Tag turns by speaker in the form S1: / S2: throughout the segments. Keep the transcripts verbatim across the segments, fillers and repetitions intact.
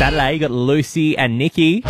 S1: Saturday, you got Lucy and Nikki.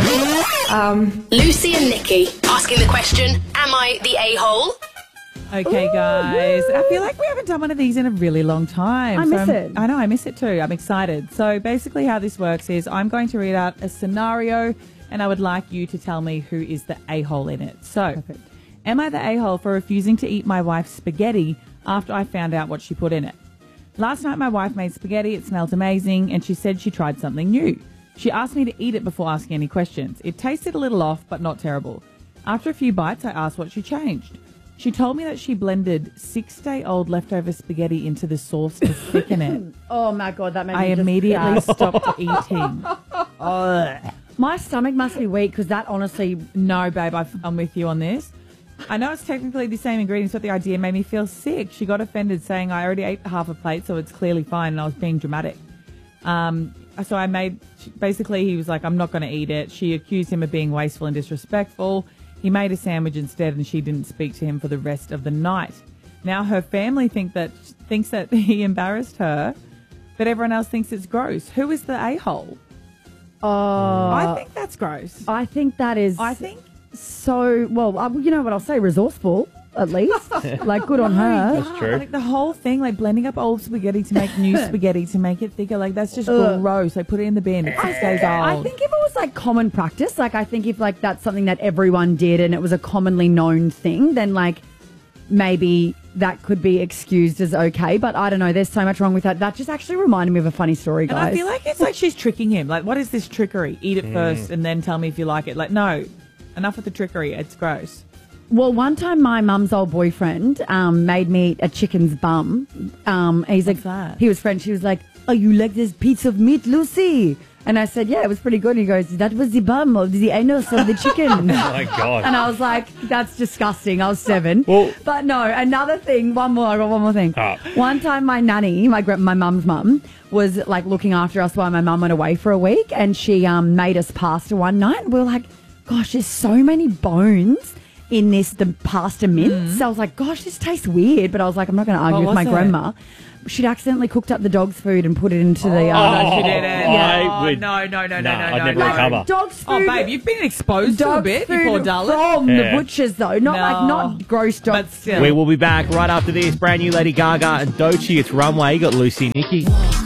S2: Um, Lucy and Nikki asking the question, am I the a-hole?
S3: Okay, guys. I feel like we haven't done one of these in a really long time.
S4: I
S3: so
S4: miss
S3: I'm-
S4: it.
S3: I know, I miss it too. I'm excited. So basically how this works is I'm going to read out a scenario and I would like you to tell me who is the a-hole in it. So,
S4: Perfect.
S3: am I the a-hole for refusing to eat my wife's spaghetti after I found out what she put in it? Last night my wife made spaghetti. It smelled amazing and she said she tried something new. She asked me to eat it before asking any questions. It tasted a little off, but not terrible. After a few bites, I asked what she changed. She told me that she blended six-day-old leftover spaghetti into the sauce to thicken it.
S4: Oh, my God, that made me
S3: I
S4: just
S3: immediately
S4: gasp.
S3: stopped eating. Ugh.
S4: My stomach must be weak because that honestly...
S3: No, babe, I've, I'm with you on this. I know it's technically the same ingredients, but the idea made me feel sick. She got offended saying I already ate half a plate, so it's clearly fine, and I was being dramatic. Um, so I made... Basically, he was like, I'm not going to eat it. She accused him of being wasteful and disrespectful. He made a sandwich instead, and she didn't speak to him for the rest of the night. Now her family think that thinks that he embarrassed her, but everyone else thinks it's gross. Who is the a-hole?
S4: Oh,
S3: I think that's gross.
S4: I think that is...
S3: I think...
S4: So, well, uh, you know what I'll say, resourceful, at least. Like, good on her.
S1: That's true.
S3: Like the whole thing, like blending up old spaghetti to make new spaghetti to make it thicker, like that's just
S4: Ugh.
S3: gross. Like put it in the bin. It's six days old.
S4: I think if it was like common practice, like I think if like that's something that everyone did and it was a commonly known thing, then like maybe that could be excused as okay. But I don't know. There's so much wrong with that. That just actually reminded me of a funny story, guys.
S3: And I feel like it's like she's tricking him. Like, what is this trickery? Eat it first and then tell me if you like it. Like, no, enough with the trickery. It's gross.
S4: Well, one time my mum's old boyfriend um, made me eat a chicken's bum. Um, he's
S3: What's
S4: like,
S3: that?
S4: he was French. He was like, "Oh, you like this piece of meat, Lucy?" And I said, "Yeah, it was pretty good." And he goes, "That was the bum of the anus of the chicken."
S1: Oh, my God.
S4: And I was like, that's disgusting. I was seven.
S1: Well-
S4: but no, another thing, one more, I got one more thing.
S1: Ah.
S4: One time my nanny, my gra- my mum's mum, was like looking after us while my mum went away for a week, and she um, made us pasta one night. And we were like, gosh, there's so many bones in this, the pasta mince. So I was like, gosh, this tastes weird. But I was like, I'm not going to argue
S3: What
S4: with my
S3: was it?
S4: grandma. She'd accidentally cooked up the dog's food and put it into the...
S3: Oh,
S4: Um,
S3: no, she didn't.
S1: I
S3: Oh,
S1: would-
S3: no, no, no, no,
S1: Nah,
S3: no,
S1: I'd
S3: no,
S1: never
S3: no.
S1: recover.
S4: dog's food.
S3: Oh, babe, you've been exposed to a
S4: Dog
S3: bit,
S4: food
S3: you poor darling.
S4: from
S1: Yeah.
S4: the butchers, though. Not
S3: No.
S4: like, not gross dog
S3: But still.
S1: We will be back right after this. Brand new Lady Gaga and Doechii. It's Runway. You got Lucy and Nikki.